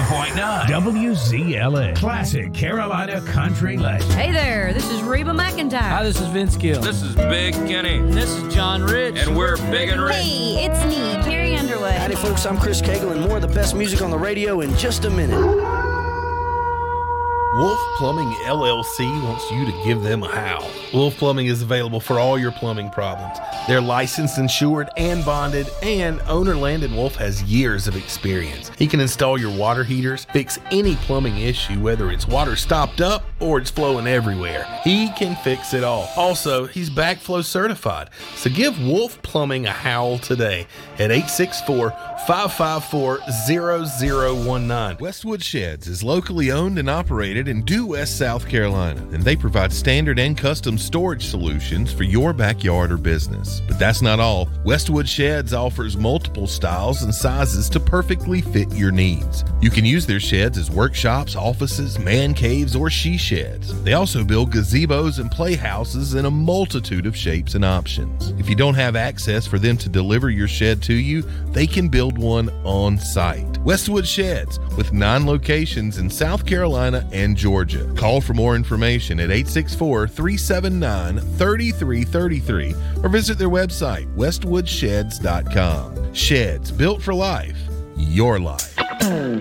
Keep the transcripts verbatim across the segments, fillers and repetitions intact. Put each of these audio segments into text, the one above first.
point nine W Z L A. Classic Carolina Country Legend. Hey there, this is Reba McEntire. Hi, this is Vince Gill. This is Big Kenny. This is John Rich. And we're Big and Rich. Hey, it's me, Carrie Underwood. Howdy, folks. I'm Chris Cagle, and more of the best music on the radio in just a minute. Wolf Plumbing L L C wants you to give them a howl. Wolf Plumbing is available for all your plumbing problems. They're licensed, insured, and bonded, and owner Landon Wolf has years of experience. He can install your water heaters, fix any plumbing issue, whether it's water stopped up or it's flowing everywhere. He can fix it all. Also, he's backflow certified. So give Wolf Plumbing a howl today at eight six four, five five four, zero zero one nine. Westwood Sheds is locally owned and operated in Due West, South Carolina, and they provide standard and custom storage solutions for your backyard or business. But that's not all. Westwood Sheds offers multiple styles and sizes to perfectly fit your needs. You can use their sheds as workshops, offices, man caves, or she sheds. They also build gazebos and playhouses in a multitude of shapes and options. If you don't have access for them to deliver your shed to you, they can build one on site. Westwood Sheds, with nine locations in South Carolina and Georgia. Call for more information at eight six four, three seven nine, three three three three or visit their website, westwood sheds dot com. Sheds, built for life, your life. Do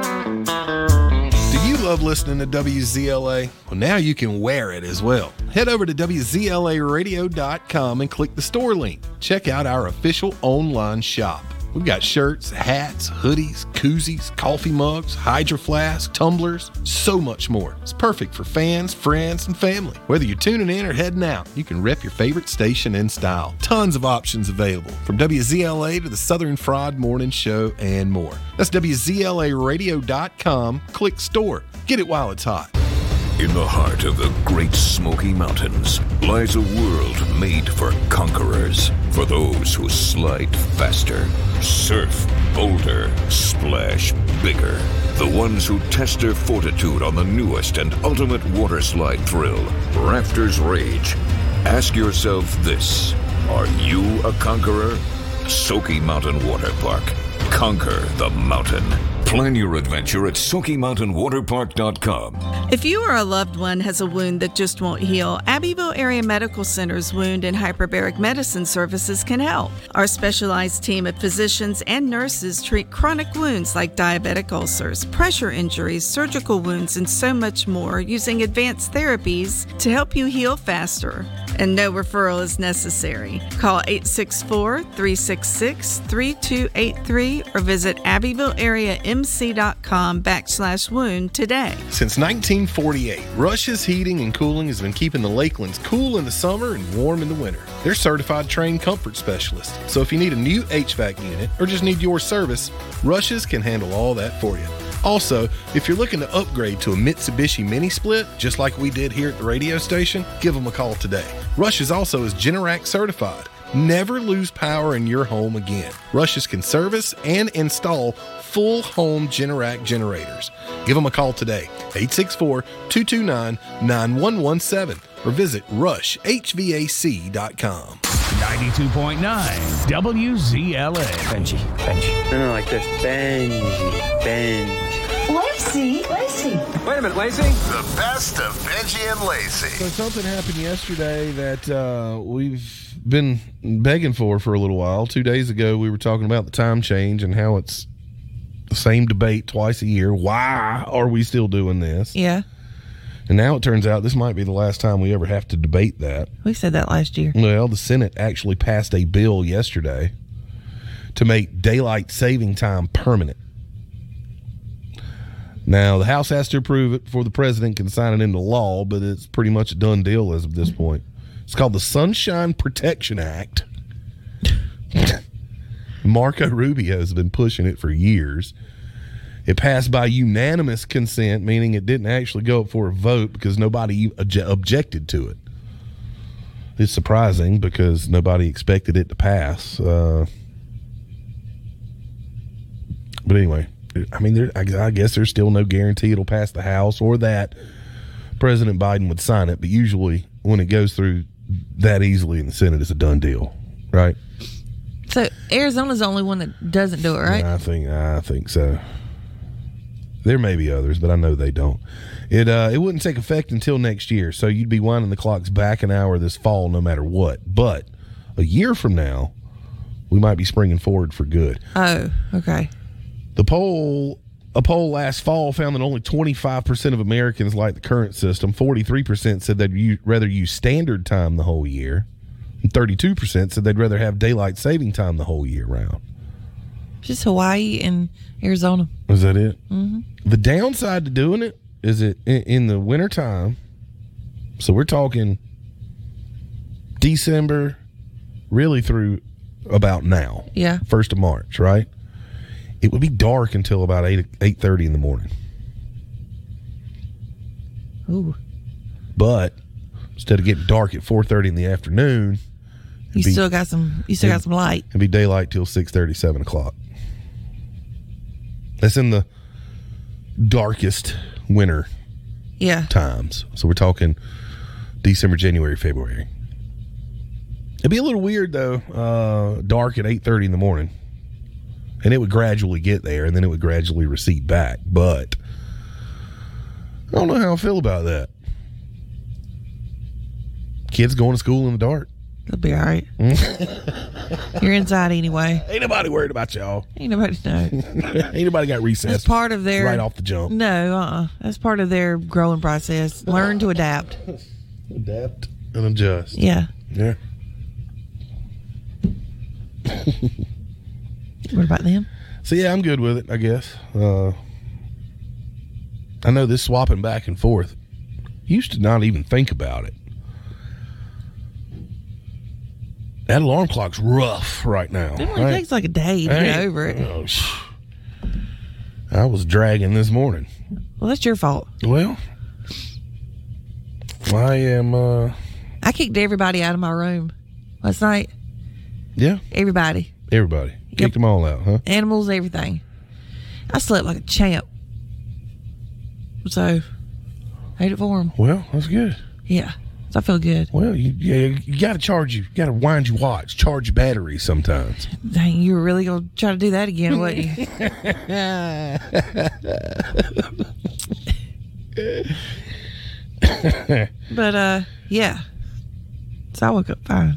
you love listening to W Z L A? Well, now you can wear it as well. Head over to W Z L A radio dot com and click the store link. Check out our official online shop. We've got shirts, hats, hoodies, koozies, coffee mugs, hydro flasks, tumblers, so much more. It's perfect for fans, friends, and family. Whether you're tuning in or heading out, you can rep your favorite station in style. Tons of options available, from W Z L A to the Southern Fried Morning Show and more. That's W Z L A radio dot com. Click store. Get it while it's hot. In the heart of the Great Smoky Mountains lies a world made for conquerors, for those who slide faster, surf bolder, splash bigger, the ones who test their fortitude on the newest and ultimate water slide thrill, Rafters Rage. Ask yourself this: are you a conqueror? Smoky Mountain Water Park. Conquer the mountain. Plan your adventure at smoky mountain water park dot com. If you or a loved one has a wound that just won't heal, Abbeville Area Medical Center's Wound and Hyperbaric Medicine Services can help. Our specialized team of physicians and nurses treat chronic wounds like diabetic ulcers, pressure injuries, surgical wounds, and so much more using advanced therapies to help you heal faster. And no referral is necessary. Call eight six four, three six six, three two eight three or visit Abbeville Area M C dot com backslash wound today. Since nineteen forty-eight, Rush's Heating and Cooling has been keeping the Lakelands cool in the summer and warm in the winter. They're certified trained comfort specialists, so if you need a new H V A C unit or just need your service, Rush's can handle all that for you. Also, if you're looking to upgrade to a Mitsubishi Mini Split, just like we did here at the radio station, give them a call today. Rush's also is Generac certified. Never lose power in your home again. Rush's can service and install full home Generac generators. Give them a call today, eight six four, two two nine, nine one one seven, or visit rush h v a c dot com. ninety-two point nine W Z L A. Benji, Benji. No, no, like this. Benji, Benji. Lacey, Lacey. Wait a minute, Lacey. The best of Benji and Lacey. So something happened yesterday that uh, we've been begging for for a little while. Two days ago, we were talking about the time change and how it's the same debate twice a year. Why are we still doing this? Yeah. And now it turns out this might be the last time we ever have to debate that. We said that last year. Well, the Senate actually passed a bill yesterday to make daylight saving time permanent. Now, the House has to approve it before the president can sign it into law, but it's pretty much a done deal as of this point. It's called the Sunshine Protection Act. Marco Rubio has been pushing it for years. It passed by unanimous consent, meaning it didn't actually go up for a vote because nobody obje- objected to it. It's surprising because nobody expected it to pass. Uh, but anyway, I mean, there, I, I guess there's still no guarantee it'll pass the House or that President Biden would sign it. But usually when it goes through that easily in the Senate, it's a done deal, right? So Arizona's the only one that doesn't do it, right? Yeah, I think I think so. There may be others, but I know they don't. It uh, it wouldn't take effect until next year, so you'd be winding the clocks back an hour this fall no matter what. But a year from now, we might be springing forward for good. Oh, okay. The poll, a poll last fall found that only twenty-five percent of Americans like the current system. forty-three percent said they'd u- rather use standard time the whole year. And thirty-two percent said they'd rather have daylight saving time the whole year round. Just Hawaii and Arizona. Is that it? Mm-hmm. The downside to doing it is it in, in the wintertime. So we're talking December, really through about now. Yeah. First of March, right? It would be dark until about eight eight thirty in the morning. Ooh. But instead of getting dark at four thirty in the afternoon, you be, still got some. You still got some light. It'd be daylight till six thirty, seven o'clock. That's in the darkest winter yeah. times. So we're talking December, January, February. It'd be a little weird though, uh, dark at eight thirty in the morning, and it would gradually get there, and then it would gradually recede back. But I don't know how I feel about that. Kids going to school in the dark. It'll be all right. You're inside anyway. Ain't nobody worried about y'all. Ain't nobody know. Ain't nobody got recess. That's part of their right off the jump. No, uh-uh. That's part of their growing process. Learn to adapt. Adapt and adjust. Yeah. Yeah. What about them? So yeah, I'm good with it, I guess. Uh, I know this swapping back and forth. Used to not even think about it. That alarm clock's rough right now. It only right? takes like a day to get over it. Oh, I was dragging this morning. Well, that's your fault. Well, I am. Uh, I kicked everybody out of my room last night. Yeah. Everybody. Everybody. Yep. Kicked them all out, huh? Animals, everything. I slept like a champ. So, hate it for them. Well, that's good. Yeah. I feel good. Well, you yeah, you got to charge you, got to wind your watch, charge your battery sometimes. Dang, you were really going to try to do that again, wasn't you? But, uh, yeah. So I woke up fine.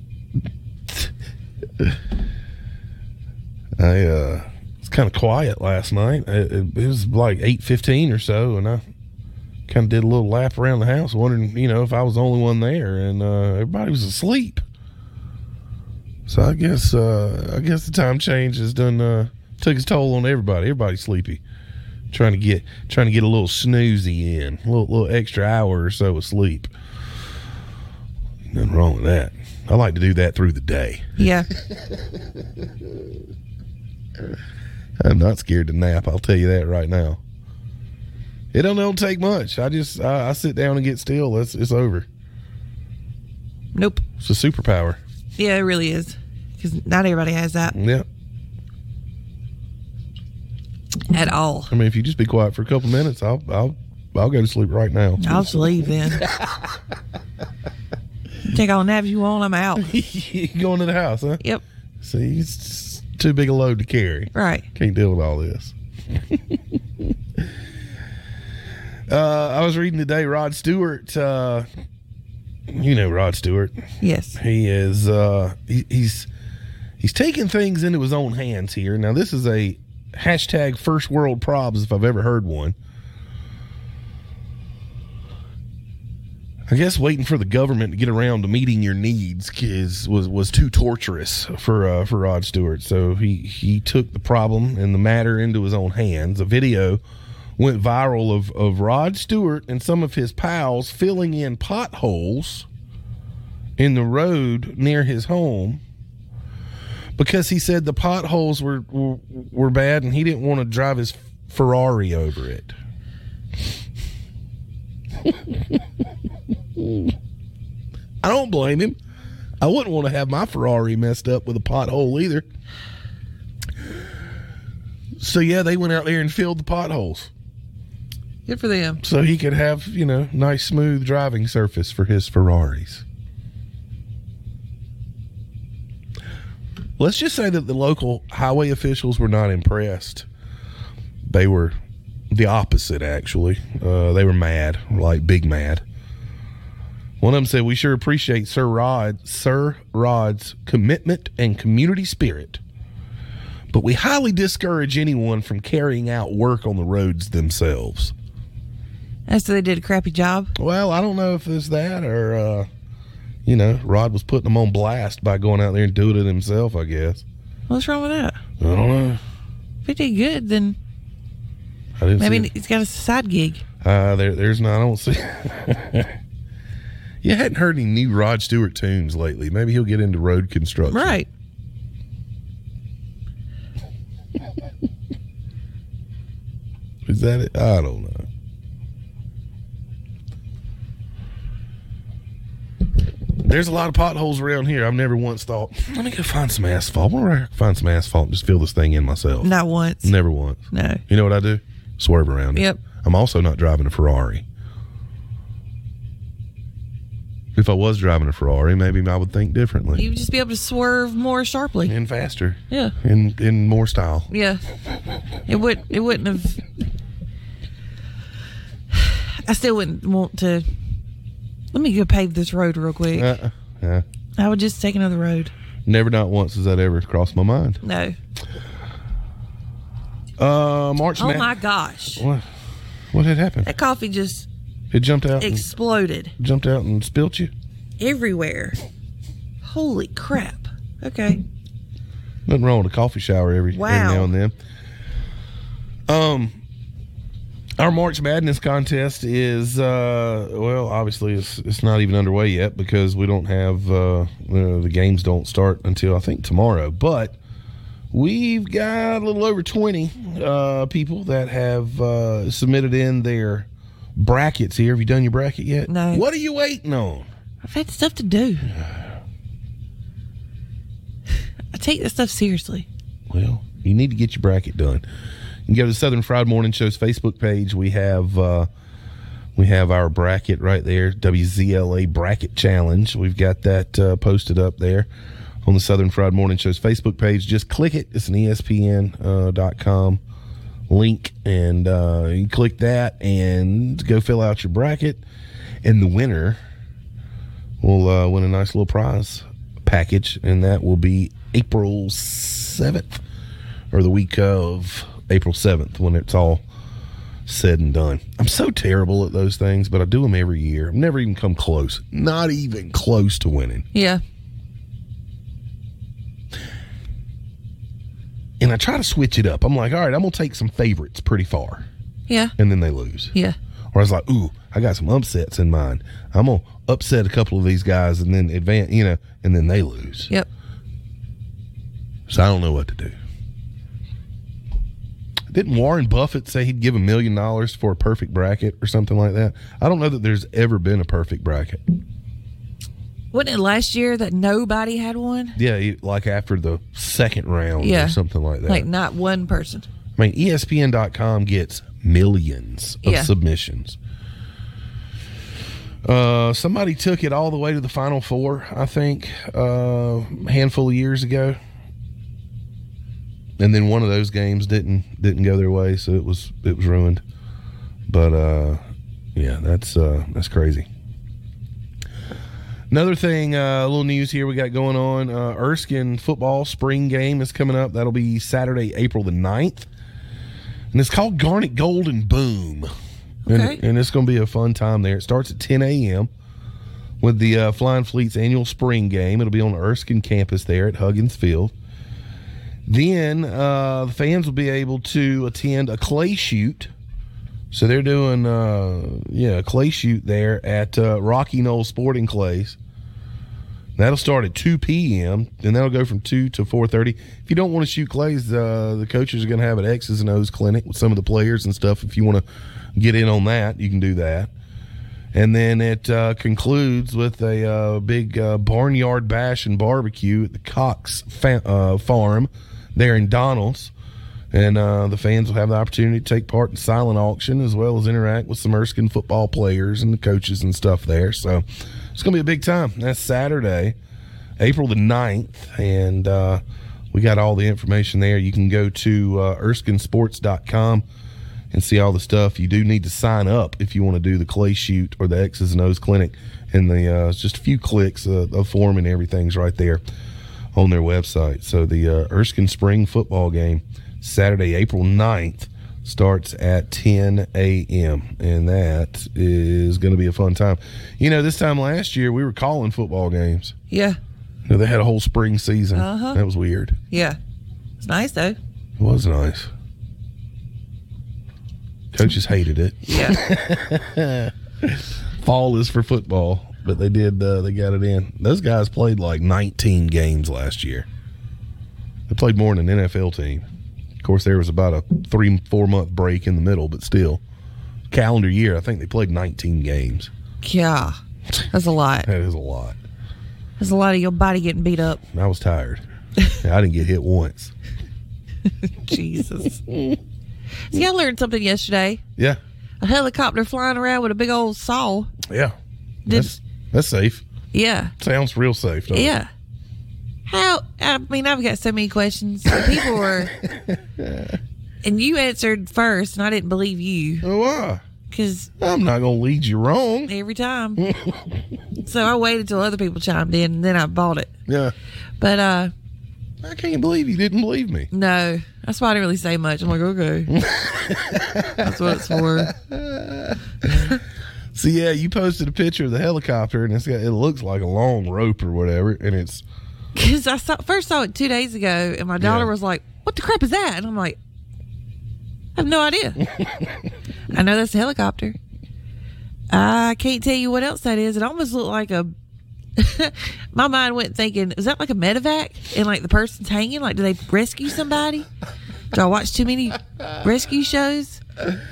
I, uh, was kind of quiet last night. It, it, it was like eight fifteen or so, and I kind of did a little lap around the house wondering, you know, if I was the only one there, and uh, everybody was asleep. So I guess uh, I guess the time change has done uh, took its toll on everybody. Everybody's sleepy, trying to get trying to get a little snoozy in, a little, little extra hour or so of sleep. Nothing wrong with that. I like to do that through the day. Yeah. I'm not scared to nap. I'll tell you that right now. It don't, don't take much. I just I, I sit down and get still. It's it's over. Nope. It's a superpower. Yeah, it really is. Because not everybody has that. Yeah. At all. I mean, if you just be quiet for a couple minutes, I'll I'll I'll go to sleep right now. I'll sleep then. Take all the naps you want. I'm out. You going to the house, huh? Yep. See, it's too big a load to carry. Right. Can't deal with all this. Uh, I was reading today, Rod Stewart, uh, you know Rod Stewart. Yes. He is, uh, he, he's, he's taking things into his own hands here. Now, this is a hashtag first world probs if I've ever heard one. I guess waiting for the government to get around to meeting your needs is, was, was too torturous for, uh, for Rod Stewart. So he, he took the problem and the matter into his own hands. A video went viral of, of Rod Stewart and some of his pals filling in potholes in the road near his home because he said the potholes were were, were bad and he didn't want to drive his Ferrari over it. I don't blame him. I wouldn't want to have my Ferrari messed up with a pothole either. So yeah, they went out there and filled the potholes. Good for them. So he could have, you know, nice smooth driving surface for his Ferraris. Let's just say that the local highway officials were not impressed. They were the opposite, actually. Uh, they were mad, like big mad. One of them said, "We sure appreciate Sir Rod, Sir Rod's commitment and community spirit, but we highly discourage anyone from carrying out work on the roads themselves." And so they did a crappy job? Well, I don't know if it's that or, uh, you know, Rod was putting them on blast by going out there and doing it himself, I guess. What's wrong with that? I don't know. If he did good, then I didn't maybe see he's got a side gig. Uh, there, there's not. I don't see. You hadn't heard any new Rod Stewart tunes lately. Maybe he'll get into road construction. Right. Is that it? I don't know. There's a lot of potholes around here. I've never once thought, let me go find some asphalt. I wonder if I can find some asphalt and just fill this thing in myself. Not once. Never once. No. You know what I do? Swerve around it. Yep. I'm also not driving a Ferrari. If I was driving a Ferrari, maybe I would think differently. You would just be able to swerve more sharply. And faster. Yeah. In in more style. Yeah. It would it wouldn't have I still wouldn't want to let me go pave this road real quick. Uh, uh, I would just take another road. Never, not once has that ever crossed my mind. No. Uh, March. Oh Ma- my gosh! What? What had happened? That coffee just it jumped out. Exploded. And, jumped out and spilt you everywhere. Holy crap! Okay. Nothing wrong with a coffee shower every, wow. every now and then. Um. Our March Madness contest is, uh, well, obviously it's, it's not even underway yet because we don't have, uh, uh, the games don't start until I think tomorrow. But we've got a little over twenty uh, people that have uh, submitted in their brackets here. Have you done your bracket yet? No. What are you waiting on? I've had stuff to do. I take this stuff seriously. Well, you need to get your bracket done. You can go to Southern Fried Morning Show's Facebook page. We have uh, we have our bracket right there, W Z L A Bracket Challenge. We've got that uh, posted up there on the Southern Fried Morning Show's Facebook page. Just click it. It's an E S P N dot com uh, link, and uh, you click that and go fill out your bracket. And the winner will uh, win a nice little prize package, and that will be April seventh, or the week of April seventh, when it's all said and done. I'm so terrible at those things, but I do them every year. I've never even come close. Not even close to winning. Yeah. And I try to switch it up. I'm like, all right, I'm going to take some favorites pretty far. Yeah. And then they lose. Yeah. Or I was like, ooh, I got some upsets in mind. I'm going to upset a couple of these guys and then advance, you know, and then they lose. Yep. So I don't know what to do. Didn't Warren Buffett say he'd give a million dollars for a perfect bracket or something like that? I don't know that there's ever been a perfect bracket. Wasn't it last year that nobody had one? Yeah, he, like after the second round yeah. or something like that. Like not one person. I mean, E S P N dot com gets millions of yeah. submissions. Uh, somebody took it all the way to the Final Four, I think, uh, a handful of years ago. And then one of those games didn't didn't go their way, so it was it was ruined. But uh, yeah, that's uh, that's crazy. Another thing, uh, a little news here we got going on. Uh, Erskine football spring game is coming up. That'll be Saturday, April the ninth. And it's called Garnet Gold and Boom. Okay. And, and it's going to be a fun time there. It starts at ten a.m. with the uh, Flying Fleet's annual spring game. It'll be on the Erskine campus there at Huggins Field. Then uh, the fans will be able to attend a clay shoot. So they're doing, uh, yeah, a clay shoot there at uh, Rocky Knoll Sporting Clays. That'll start at two p.m. and that'll go from two to four thirty. If you don't want to shoot clays, uh, the coaches are going to have an X's and O's clinic with some of the players and stuff. If you want to get in on that, you can do that. And then it uh, concludes with a uh, big uh, barnyard bash and barbecue at the Cox fa- uh, Farm there in Donalds. And uh, the fans will have the opportunity to take part in silent auction as well as interact with some Erskine football players and the coaches and stuff there. So it's going to be a big time. That's Saturday, April the ninth. And uh, we got all the information there. You can go to uh, Erskine Sports dot com and see all the stuff. You do need to sign up if you want to do the clay shoot or the X's and O's clinic. And the uh, it's just a few clicks, uh, a form and everything's right there on their website. So the uh, Erskine Spring football game, Saturday, April ninth, starts at ten a.m. and that is going to be a fun time. You know, this time last year we were calling football games. Yeah. You know, they had a whole spring season. Uh-huh. That was weird. Yeah. It's nice, though. It was nice. Coaches hated it. Yeah. Fall is for football, but they did. Uh, they got it in. Those guys played like nineteen games last year. They played more than an N F L team. Of course, there was about a three, four month break in the middle, but still, calendar year, I think they played nineteen games. Yeah, that's a lot. That is a lot. That's a lot of your body getting beat up. I was tired. I didn't get hit once. Jesus. See, I learned something yesterday. Yeah. A helicopter flying around with a big old saw. Yeah. Did, that's, that's safe. Yeah. Sounds real safe, doesn't yeah. it? How, I mean, I've got so many questions. People were, and you answered first, and I didn't believe you. Oh, why? Because I'm not going to lead you wrong. Every time. So I waited till other people chimed in, and then I bought it. Yeah. But, uh, I can't believe you didn't believe me. No. That's why I didn't really say much. I'm like, okay. That's what it's for. So, yeah, you posted a picture of the helicopter, and it's got, it looks like a long rope or whatever, and it's... Because I saw, first saw it two days ago, and my daughter Yeah. was like, what the crap is that? And I'm like, I have no idea. I know that's a helicopter. I can't tell you what else that is. It almost looked like a... My mind went thinking, is that like a medevac? And like the person's hanging? Like, do they rescue somebody? Do I watch too many rescue shows?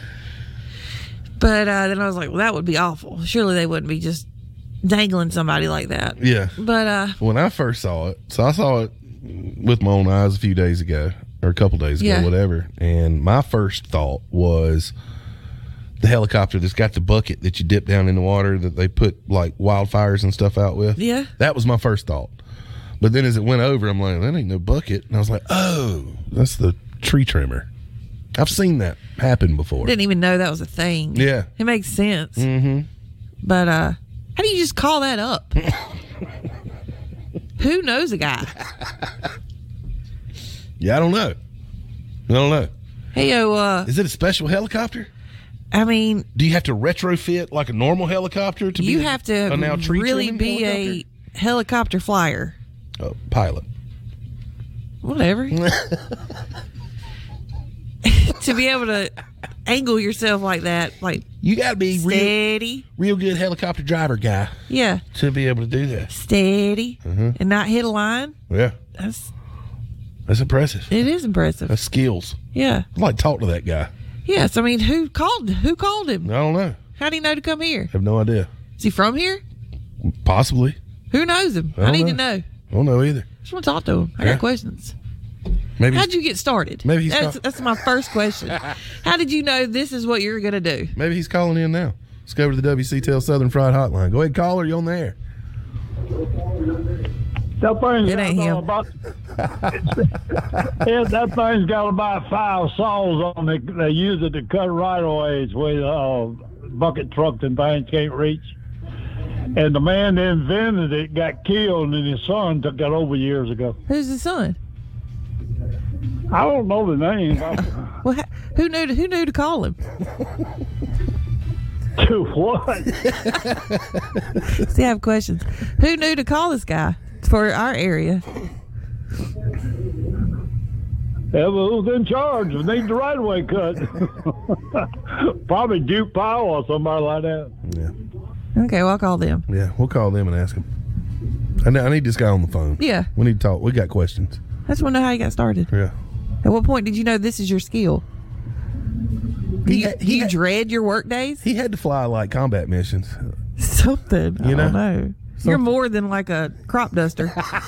But uh, then I was like, well, that would be awful. Surely they wouldn't be just dangling somebody like that. Yeah. But uh, when I first saw it, so I saw it with my own eyes a few days ago, or a couple days ago, Yeah. whatever. And my first thought was the helicopter that's got the bucket that you dip down in the water that they put like wildfires and stuff out with. Yeah. That was my first thought. But then as it went over, I'm like, that ain't no bucket. And I was like, oh, that's the tree trimmer. I've seen that happen before. didn't even know that was a thing. Yeah. It makes sense. Mm-hmm. But uh, how do you just call that up? Who knows a guy? Yeah, I don't know. I don't know. Hey, yo, uh, Is it a special helicopter? I mean, Do you have to retrofit like a normal helicopter to you be have to a now tree really trimming be helicopter? a helicopter flyer. Oh, pilot. Whatever. To be able to angle yourself like that, like You got to be real, steady. real good helicopter driver guy Yeah, to be able to do that. steady, Mhm. and not hit a line. Yeah, That's that's impressive. it is impressive. That's skills. Yeah. I'd like to talk to that guy. Yes, I mean, who called? Who called him? I don't know. How do you know to come here? Have no idea. Is he from here? Possibly. Who knows him? I I, don't need know. to know. I don't know either. Just want to talk to him. I Yeah. got questions. Maybe. How'd you get started? Maybe he's that's, call- that's my first question. How did you know this is what you're going to do? Maybe he's calling in now. Let's go over to the W C T L Southern Fried Hotline. Go ahead, caller. You on the air? That thing's It ain't got him. about, yeah, that thing's got about five saws on it. They use it to cut right of ways where uh, bucket trucks and things can't reach. And the man that invented it got killed, and his son took that over years ago. Who's the son? I don't know the name. Well, ha- who knew? To, who knew to call him? To what? See, I have questions. Who knew to call this guy for our area? Who's in charge? We need the right of way cut. Probably Duke Powell or somebody like that. Yeah. Okay, well, I'll call them. Yeah, we'll call them and ask them. I need, I need this guy on the phone. Yeah. We need to talk. We got questions. I just want to know how you got started. Yeah. At what point did you know this is your skill? Do He you, had- do he you had- dread your work days? He had to fly like combat missions. Something. I You don't know? know. You're more than like a crop duster.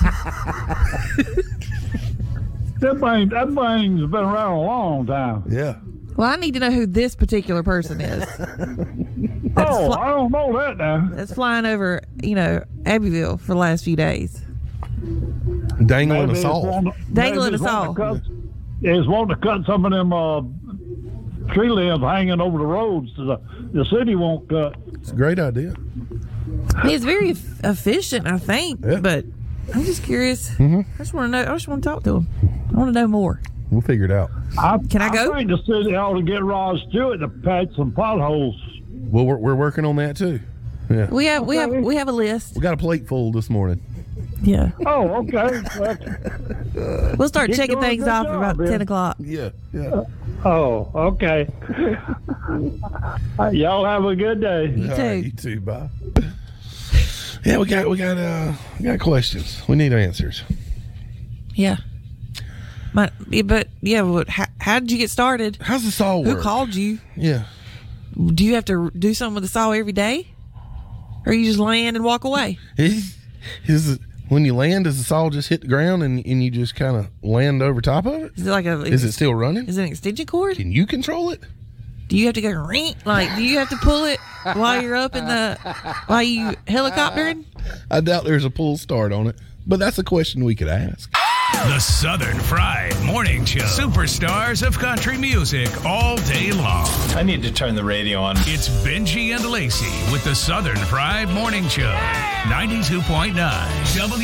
That thing, that thing's been around a long time. Yeah. Well, I need to know who this particular person is. That's Oh, fly- I don't know that now. That's flying over, you know, Abbeville for the last few days. Dangling Maybe a it's saw. wanting- Dangling maybe it's a saw. wanting to cut- It's wanting to cut some of them uh, tree limbs hanging over the roads. So the, the city won't cut. It's a great idea. He's very f- efficient, I think. Yeah. But I'm just curious. Mm-hmm. I just want to know. I just want to talk to him. I want to know more. We'll figure it out. I, Can I go? I think the city ought to get Rod Stewart to patch some potholes. Well, we're, we're working on that too. Yeah. We have we have we have a list. We got a plate full this morning. Yeah. Oh, okay. Well, We'll start keep checking doing a things good off at job, about Bill. ten o'clock. Yeah. Yeah. Oh, okay. Y'all have a good day. You All too. right, you too. Bye. Yeah, we got we got uh we got questions. We need answers. Yeah. My, yeah, but yeah, what, how, how did you get started? How's the saw Who work? called you? Yeah. Do you have to do something with the saw every day, or you just land and walk away? Is, is it, when you land, does the saw just hit the ground and, and you just kind of land over top of it? Is it like a? Is it still running? Is it an extension cord? Can you control it? Do you have to go ring? Like, do you have to pull it while you're up in the while you helicoptering? I doubt there's a pull start on it, but that's a question we could ask. The Southern Fried Morning Show. Superstars of country music all day long. I need to turn the radio on. It's Benji and Lacey with the Southern Fried Morning Show. ninety-two point nine W